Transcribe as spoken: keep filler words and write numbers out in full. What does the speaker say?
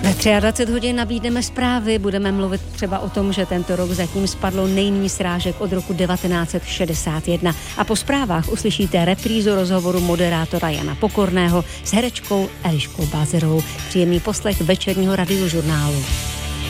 Ve dvacet tři hodin nabídneme zprávy, budeme mluvit třeba o tom, že tento rok zatím spadlo nejméně srážek od roku devatenáct set šedesát jedna. A po zprávách uslyšíte reprízu rozhovoru moderátora Jana Pokorného s herečkou Eliškou Bázerovou. Příjemný poslech večerního radiožurnálu.